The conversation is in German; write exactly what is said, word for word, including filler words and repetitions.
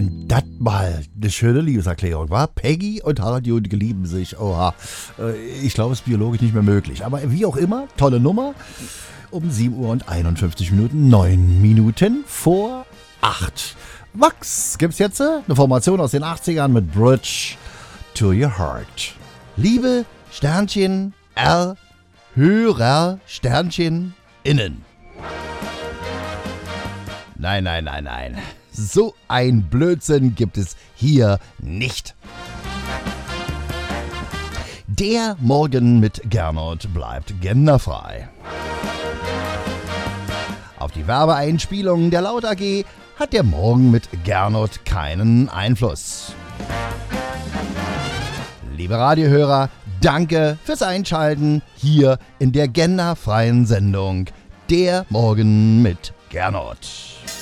wenn das mal eine schöne Liebeserklärung war. Peggy und Harald Junke lieben sich. Oha. Ich glaube, es ist biologisch nicht mehr möglich. Aber wie auch immer, tolle Nummer. Um sieben Uhr und einundfünfzig Minuten, neun Minuten vor acht. Max, gibt's jetzt eine Formation aus den achtzigern mit Bridge to Your Heart. Liebe Sternchen R, Hörer Sternchen innen. Nein, nein, nein, nein. So ein Blödsinn gibt es hier nicht. Der Morgen mit Gernot bleibt genderfrei. Auf die Werbeeinspielungen der Laut A G hat der Morgen mit Gernot keinen Einfluss. Liebe Radiohörer, danke fürs Einschalten hier in der genderfreien Sendung Der Morgen mit Gernot.